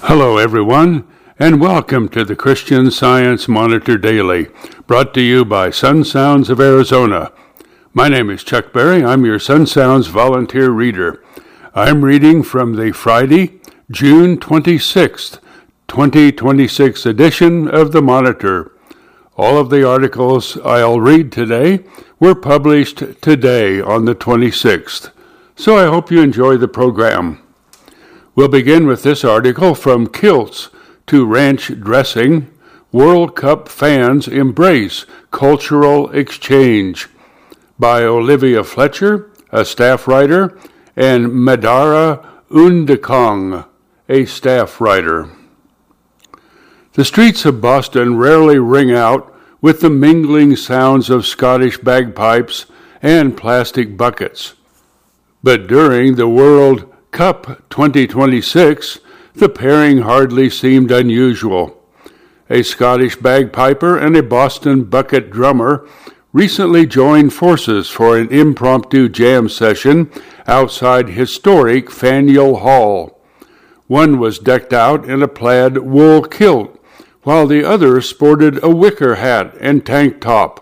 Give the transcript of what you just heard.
Hello, everyone, and welcome to the Christian Science Monitor Daily, brought to you by Sun Sounds of Arizona. My name is Chuck Berry. I'm your Sun Sounds volunteer reader. I'm reading from the Friday, June 26th, 2026 edition of the Monitor. All of the articles I'll read today were published today on the 26th, so I hope you enjoy the program. We'll begin with this article, From Kilts to Ranch Dressing, World Cup Fans Embrace Cultural Exchange, by Olivia Fletcher, a staff writer, and Madara Undekong, a staff writer. The streets of Boston rarely ring out with the mingling sounds of Scottish bagpipes and plastic buckets. But during the World Cup 2026, the pairing hardly seemed unusual. A Scottish bagpiper and a Boston bucket drummer recently joined forces for an impromptu jam session outside historic Faneuil Hall. One was decked out in a plaid wool kilt, while the other sported a wicker hat and tank top.